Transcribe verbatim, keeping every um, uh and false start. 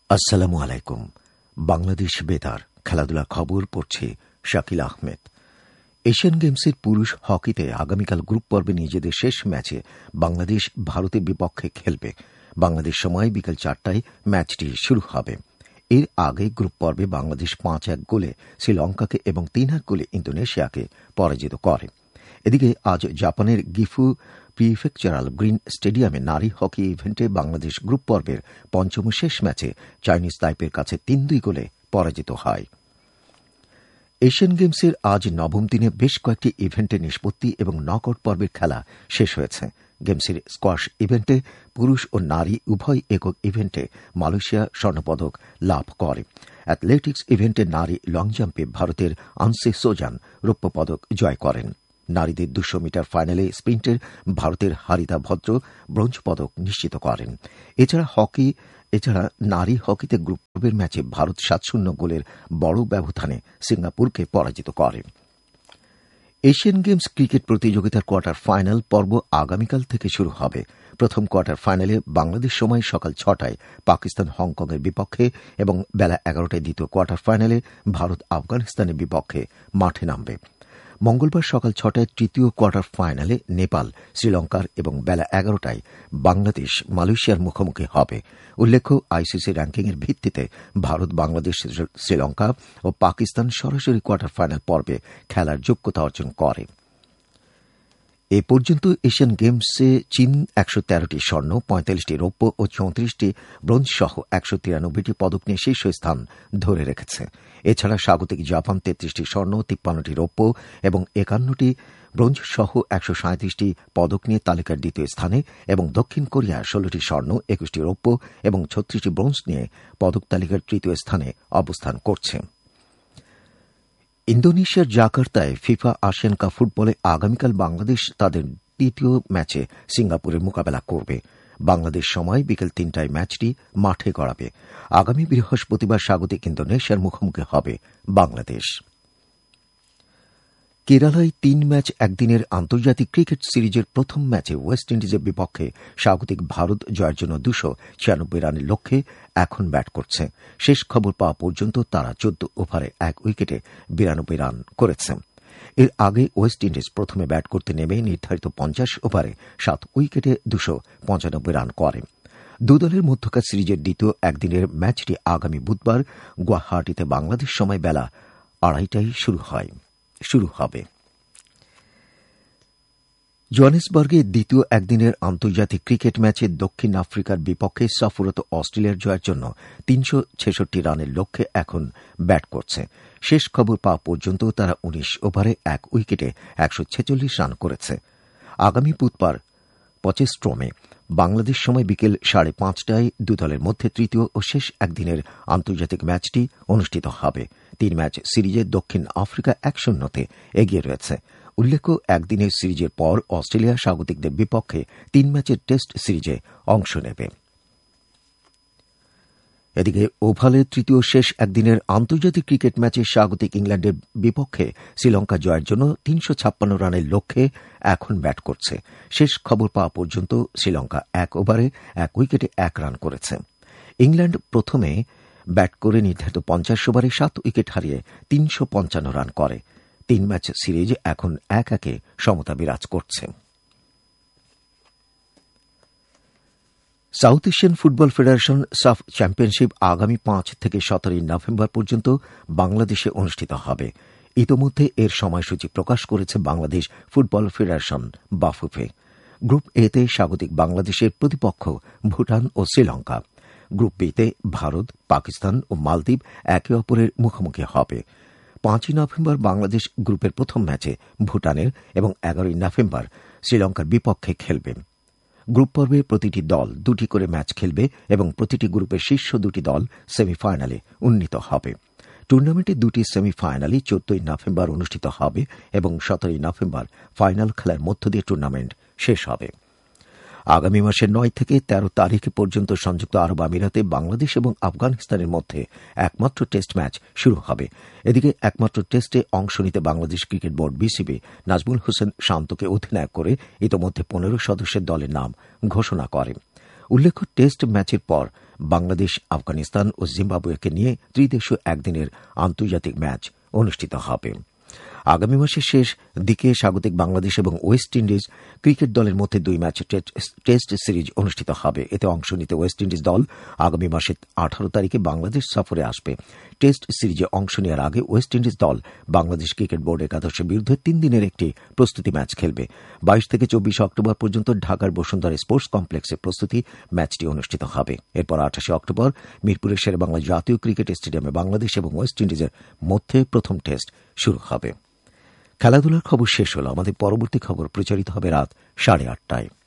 আসসালামু আলাইকুম। বাংলাদেশ বেতার খেলাধুলার খবর পড়ছে শাকিল আহমেদ। এশিয়ান গেমসের পুরুষ হকিতে আগামীকাল গ্রুপ পর্বে নিজেদের শেষ ম্যাচে বাংলাদেশ ভারতের বিপক্ষে খেলবে। বাংলাদেশ সময় বিকেল চারটায় ম্যাচটি শুরু হবে। এর আগে গ্রুপ পর্বে বাংলাদেশ পাঁচ এক গোলে শ্রীলঙ্কাকে এবং তিন এক গোলে ইন্দোনেশিয়াকে পরাজিত করে। এদিকে আজ জাপানের গিফু প্রিফেকচারাল গ্রিন স্টেডিয়ামে নারী হকি ইভেন্টে বাংলাদেশ গ্রুপ পর্বের পঞ্চম শেষ ম্যাচে চাইনিজ তাইপের কাছে তিন দুই গোলে পরাজিত হয়। এশিয়ান গেমসের আজ নবম দিনে বেশ কয়েকটি ইভেন্টের নিষ্পত্তি এবং নকআউট পর্বের খেলা শেষ হয়েছে। গেমসের স্কোয়াশ ইভেন্টে পুরুষ ও নারী উভয় একক ইভেন্টে মালয়েশিয়া স্বর্ণপদক লাভ করে। অ্যাথলেটিক্স ইভেন্টে নারী লং জাম্পে ভারতের আনসে সোজান রৌপ্য পদক জয় করেন। নারীদের দুশো মিটার ফাইনালে স্প্রিন্টের ভারতের হারিতা ভদ্র ব্রোঞ্জ পদক নিশ্চিত করেন। এছাড়া হকি এছাড়া নারী হকিতে গ্রুপ পর্বের ম্যাচে ভারত সাত শূন্য গোলের বড় ব্যবধানে সিঙ্গাপুরকে পরাজিত করে। এশিয়ান গেমস ক্রিকেট প্রতিযোগিতার কোয়ার্টার ফাইনাল পর্ব আগামীকাল থেকে শুরু হবে। প্রথম কোয়ার্টার ফাইনালে বাংলাদেশ সময় সকাল ছটায় পাকিস্তান হংকংয়ের বিপক্ষে এবং বেলা এগারোটায় দ্বিতীয় কোয়ার্টার ফাইনালে ভারত আফগানিস্তানের বিপক্ষে মাঠে নামবে। মঙ্গলবার সকাল ছটায় তৃতীয় কোয়ার্টার ফাইনালে নেপাল শ্রীলঙ্কার এবং বেলা এগারোটায় বাংলাদেশ মালয়েশিয়ার মুখোমুখি হবে। উল্লেখ্য, আইসিসি র্যাঙ্কিংয়ের ভিত্তিতে ভারত, বাংলাদেশ, শ্রীলঙ্কা ও পাকিস্তান সরাসরি কোয়ার্টার ফাইনাল পর্বে খেলার যোগ্যতা অর্জন করে। এ পর্যন্ত এশিয়ান গেমসে চীন একশো তেরোটি স্বর্ণ, পঁয়তাল্লিশটি রৌপ্য ও চৌত্রিশটি ব্রোঞ্জ সহ একশো তিরানব্বইটি পদক নিয়ে শীর্ষ স্থান ধরে রেখেছে। এছাড়া স্বাগতিক জাপান তেত্রিশটি স্বর্ণ, তিপ্পান্নটি রৌপ্য এবং একান্নটি ব্রোঞ্জ সহ একশো সাঁত্রিশটি পদক নিয়ে তালিকার দ্বিতীয় স্থানে এবং দক্ষিণ কোরিয়া ষোলোটি স্বর্ণ, একুশটি রৌপ্য এবং ছত্রিশটি ব্রোঞ্জ নিয়ে পদক তালিকার তৃতীয় স্থানে অবস্থান করছে। ইন্দোনেশিয়ার জাকার্তায় ফিফা আসিয়ান কাপ ফুটবলে আগামীকাল বাংলাদেশ তাদের তৃতীয় ম্যাচে সিঙ্গাপুরের মোকাবেলা করবে। বাংলাদেশ সময় বিকেল তিনটায় ম্যাচটি মাঠে গড়াবে। আগামী বৃহস্পতিবার স্বাগতিক ইন্দোনেশিয়ার মুখোমুখি হবে বাংলাদেশ। কেরালায় তিন ম্যাচ একদিনের আন্তর্জাতিক ক্রিকেট সিরিজের প্রথম ম্যাচে ওয়েস্ট ইন্ডিজের বিপক্ষে স্বাগতিক ভারত জয়ের জন্য দুশো ছিয়ানব্বই রানের লক্ষ্যে এখন ব্যাট করছে। শেষ খবর পাওয়া পর্যন্ত তারা চোদ্দ ওভারে এক উইকেটে বিরানব্বই রান করেছে। এর আগে ওয়েস্ট ইন্ডিজ প্রথমে ব্যাট করতে নেমে নির্ধারিত পঞ্চাশ ওভারে সাত উইকেটে দুশো পঁচানব্বই রান করে। দুদলের মধ্যকার সিরিজের দ্বিতীয় একদিনের ম্যাচটি আগামী বুধবার গুয়াহাটিতে বাংলাদেশ সময় বেলা আড়াইটায় শুরু হয় শুরু হবে। জোহানেসবার্গে দ্বিতীয় একদিনের আন্তর্জাতিক ক্রিকেট ম্যাচে দক্ষিণ আফ্রিকার বিপক্ষে সফররত অস্ট্রেলিয়ার জয়ের জন্য তিনশো ছেষট্টি রানের লক্ষ্যে এখন ব্যাট করছে। শেষ খবর পাওয়া পর্যন্ত তারা উনিশ ওভারে এক উইকেটে একশো ছেচল্লিশ রান করেছে। আগামী বুধবার পচেস্ট্রমে বাংলাদেশ সময় বিকেল সাড়ে পাঁচটায় দুদলের মধ্যে তৃতীয় ও শেষ একদিনের আন্তর্জাতিক ম্যাচটি অনুষ্ঠিত হবে। তিন ম্যাচ সিরিজে দক্ষিণ আফ্রিকা এক শূন্যতে এগিয়ে রয়েছে। উল্লেখ্য, একদিনের সিরিজের পর অস্ট্রেলিয়া স্বাগতিকদের বিপক্ষে তিন ম্যাচের টেস্ট সিরিজে অংশ নেবে। এদিকে ওভালে তৃতীয় শেষ একদিনের আন্তর্জাতিক ক্রিকেট ম্যাচে স্বাগতিক ইংল্যান্ডের বিপক্ষে শ্রীলঙ্কা জয়ের জন্য তিনশো ছাপ্পান্ন রানের লক্ষ্যে এখন ব্যাট করছে। শেষ খবর পাওয়া পর্যন্ত শ্রীলঙ্কা এক ওভারে এক উইকেটে এক রান করেছে। ইংল্যান্ড প্রথমে ব্যাট করে নির্ধারিত পঞ্চাশ ওভারে সাত উইকেট হারিয়ে তিনশো পঞ্চান্ন রান করে। তিন ম্যাচ সিরিজ এখন এক একে সমতা বিরাজ করছে। সাউথ এশিয়ান ফুটবল ফেডারেশন সাফ চ্যাম্পিয়নশিপ আগামী পাঁচ থেকে সতেরোই নভেম্বর পর্যন্ত বাংলাদেশে অনুষ্ঠিত হবে। ইতোমধ্যে এর সময়সূচি প্রকাশ করেছে Bangladesh football federation Bafufe. Group এতে স্বাগতিক বাংলাদেশের প্রতিপক্ষ ভুটান ও শ্রীলঙ্কা। গ্রুপ বিতে ভারত, পাকিস্তান ও মালদ্বীপ একে অপরের মুখোমুখি হবে। পাঁচই নভেম্বর বাংলাদেশ গ্রুপের প্রথম ম্যাচে ভুটানের এবং এগারোই নভেম্বর শ্রীলঙ্কার বিপক্ষে খেলবে। গ্রুপ পর্বে প্রতিটি দল দুটি করে ম্যাচ খেলবে এবং প্রতিটি গ্রুপের শীর্ষ দুটি দল সেমিফাইনালে উন্নীত হবে। টুর্নামেন্টে দুটি সেমিফাইনালই চোদ্দই নভেম্বর অনুষ্ঠিত হবে এবং সতেরোই নভেম্বর ফাইনাল খেলার মধ্য দিয়ে টুর্নামেন্ট শেষ হবে। আগামী মাসের নয় থেকে তেরো তারিখ পর্যন্ত সংযুক্ত আরব আমিরাতে বাংলাদেশ এবং আফগানিস্তানের মধ্যে একমাত্র টেস্ট ম্যাচ শুরু হবে। এদিকে একমাত্র টেস্টে অংশ নিতে Bangladesh cricket board BCB Nazmul Hossain শান্তকে অধিনায়ক করে ইতোমধ্যে পনেরো সদস্যের দলের নাম ঘোষণা করে। উল্লেখ্য, টেস্ট ম্যাচের পর বাংলাদেশ, আফগানিস্তান ও জিম্বাবুয়েকে নিয়ে ত্রিদেশীয় একদিনের আন্তর্জাতিক ম্যাচ অনুষ্ঠিত হবে। আগামী মাসের শেষ দিকে স্বাগতিক বাংলাদেশ এবং ওয়েস্ট ইন্ডিজ ক্রিকেট দলের মধ্যে দুই ম্যাচ টেস্ট সিরিজ অনুষ্ঠিত হবে। এতে অংশ নিতে ওয়েস্ট ইন্ডিজ দল আগামী মাসের আঠারো তারিখে বাংলাদেশ সফরে আসবে। টেস্ট সিরিজে অংশ নেওয়ার আগে ওয়েস্ট ইন্ডিজ দল বাংলাদেশ ক্রিকেট বোর্ড একাদশের বিরুদ্ধে তিন দিনের একটি প্রস্তুতি ম্যাচ খেলবে। বাইশ থেকে চব্বিশে অক্টোবর পর্যন্ত ঢাকার বসুন্ধরা স্পোর্টস কমপ্লেক্সে প্রস্তুতি ম্যাচটি অনুষ্ঠিত হবে। এরপর আঠাশে অক্টোবর মিরপুরের শেরেবাংলা জাতীয় ক্রিকেট স্টেডিয়ামে বাংলাদেশ এবং ওয়েস্ট ইন্ডিজের মধ্যে প্রথম টেস্ট শুরু হবে। খেলাধুলার খবর শেষ হল। আমাদের পরবর্তী খবর প্রচারিত হবে রাত সাড়ে আটটায়।